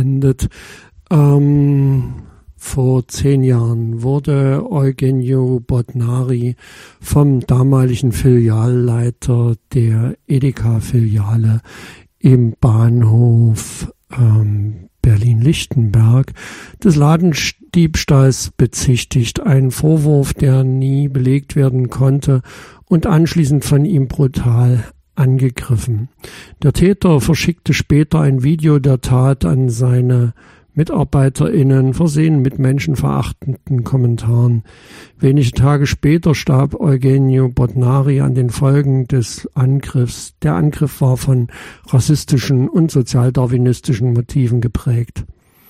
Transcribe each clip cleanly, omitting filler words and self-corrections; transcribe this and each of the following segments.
endet. Vor 10 Jahren wurde Eugenio Bodnari vom damaligen Filialleiter der Edeka-Filiale im Bahnhof Berlin-Lichtenberg des Ladendiebstahls bezichtigt. Ein Vorwurf, der nie belegt werden konnte und anschließend von ihm brutal angegriffen. Der Täter verschickte später ein Video der Tat an seine MitarbeiterInnen, versehen mit menschenverachtenden Kommentaren. Wenige Tage später starb Eugenio Bodnari an den Folgen des Angriffs. Der Angriff war von rassistischen und sozialdarwinistischen Motiven geprägt.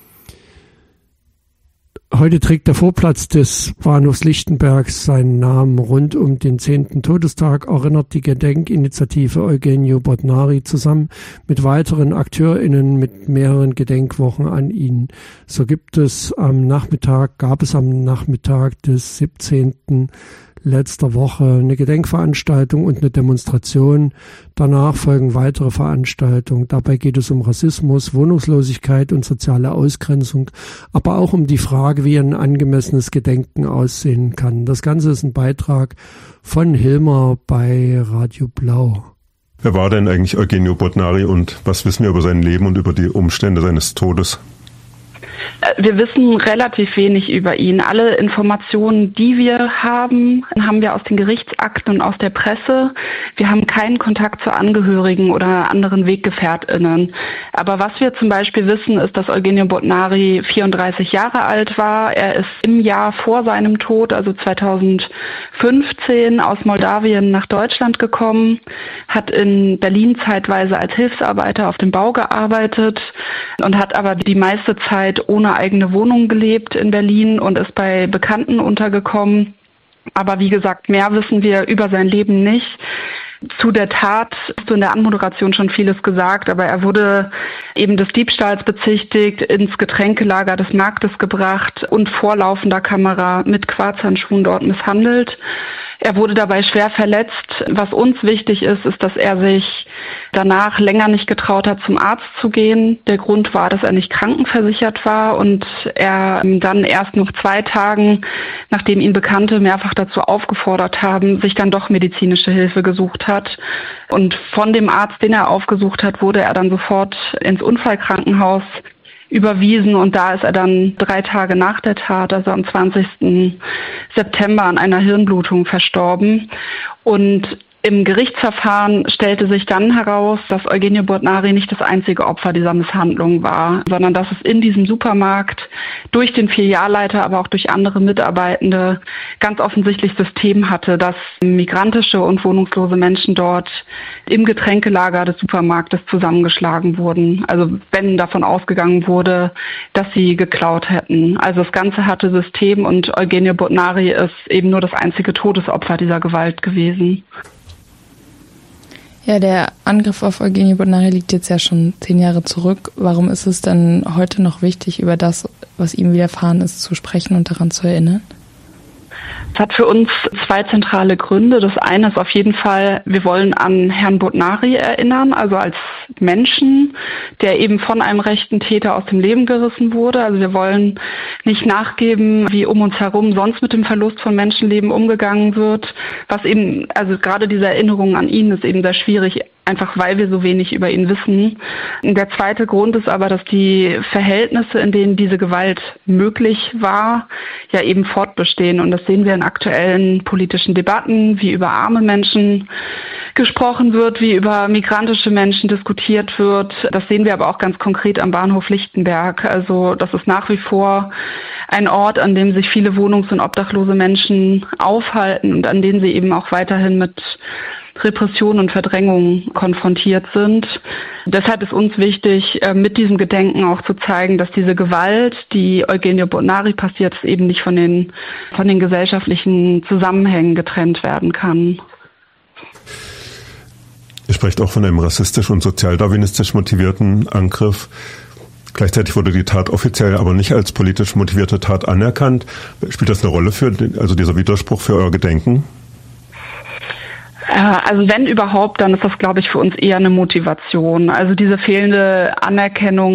Heute trägt der Vorplatz des Bahnhofs Lichtenbergs seinen Namen. Rund um den 10. Todestag erinnert die Gedenkinitiative Eugenio Bodnari zusammen mit weiteren AkteurInnen mit mehreren Gedenkwochen an ihn. So gab es am Nachmittag des 17. letzter Woche eine Gedenkveranstaltung und eine Demonstration. Danach folgen weitere Veranstaltungen. Dabei geht es um Rassismus, Wohnungslosigkeit und soziale Ausgrenzung, aber auch um die Frage, wie ein angemessenes Gedenken aussehen kann. Das Ganze ist ein Beitrag von Hilmar bei Radio Blau. Wer war denn eigentlich Eugenio Bodnari und was wissen wir über sein Leben und über die Umstände seines Todes? Wir wissen relativ wenig über ihn. Alle Informationen, die wir haben wir aus den Gerichtsakten und aus der Presse. Wir haben keinen Kontakt zu Angehörigen oder anderen WeggefährtInnen. Aber was wir zum Beispiel wissen, ist, dass Eugenio Bodnari 34 Jahre alt war. Er ist im Jahr vor seinem Tod, also 2015, aus Moldawien nach Deutschland gekommen, hat in Berlin zeitweise als Hilfsarbeiter auf dem Bau gearbeitet und hat aber die meiste Zeit ohne eigene Wohnung gelebt in Berlin und ist bei Bekannten untergekommen. Aber wie gesagt, mehr wissen wir über sein Leben nicht. Zu der Tat hast du in der Anmoderation schon vieles gesagt, aber er wurde eben des Diebstahls bezichtigt, ins Getränkelager des Marktes gebracht und vor laufender Kamera mit Quarzhandschuhen dort misshandelt. Er wurde dabei schwer verletzt. Was uns wichtig ist, ist, dass er sich danach länger nicht getraut hat, zum Arzt zu gehen. Der Grund war, dass er nicht krankenversichert war und er dann erst nach 2 Tagen, nachdem ihn Bekannte mehrfach dazu aufgefordert haben, sich dann doch medizinische Hilfe gesucht hat. Und von dem Arzt, den er aufgesucht hat, wurde er dann sofort ins Unfallkrankenhaus überwiesen und da ist er dann 3 Tage nach der Tat, also am 20. September, an einer Hirnblutung verstorben. Und im Gerichtsverfahren stellte sich dann heraus, dass Eugenio Bodnari nicht das einzige Opfer dieser Misshandlung war, sondern dass es in diesem Supermarkt durch den Filialleiter, aber auch durch andere Mitarbeitende ganz offensichtlich System hatte, dass migrantische und wohnungslose Menschen dort im Getränkelager des Supermarktes zusammengeschlagen wurden. Also wenn davon ausgegangen wurde, dass sie geklaut hätten. Also das Ganze hatte System und Eugenio Bodnari ist eben nur das einzige Todesopfer dieser Gewalt gewesen. Ja, der Angriff auf Eugenio Bodnari liegt jetzt ja schon 10 Jahre zurück. Warum ist es denn heute noch wichtig, über das, was ihm widerfahren ist, zu sprechen und daran zu erinnern? Es hat für uns 2 zentrale Gründe. Das eine ist auf jeden Fall, wir wollen an Herrn Bodnari erinnern, also als Menschen, der eben von einem rechten Täter aus dem Leben gerissen wurde. Also wir wollen nicht nachgeben, wie um uns herum sonst mit dem Verlust von Menschenleben umgegangen wird. Was eben, also gerade diese Erinnerung an ihn ist eben sehr schwierig, einfach weil wir so wenig über ihn wissen. Der zweite Grund ist aber, dass die Verhältnisse, in denen diese Gewalt möglich war, ja eben fortbestehen. Und das sehen wir in aktuellen politischen Debatten, wie über arme Menschen gesprochen wird, wie über migrantische Menschen diskutiert wird. Das sehen wir aber auch ganz konkret am Bahnhof Lichtenberg. Also das ist nach wie vor ein Ort, an dem sich viele wohnungs- und obdachlose Menschen aufhalten und an denen sie eben auch weiterhin mit Repression und Verdrängung konfrontiert sind. Deshalb ist uns wichtig, mit diesem Gedenken auch zu zeigen, dass diese Gewalt, die Eugenio Bodnari passiert ist, eben nicht von den gesellschaftlichen Zusammenhängen getrennt werden kann. Ihr sprecht auch von einem rassistisch und sozialdarwinistisch motivierten Angriff. Gleichzeitig wurde die Tat offiziell aber nicht als politisch motivierte Tat anerkannt. Spielt das eine Rolle also dieser Widerspruch für euer Gedenken? Also wenn überhaupt, dann ist das, glaube ich, für uns eher eine Motivation. Also diese fehlende Anerkennung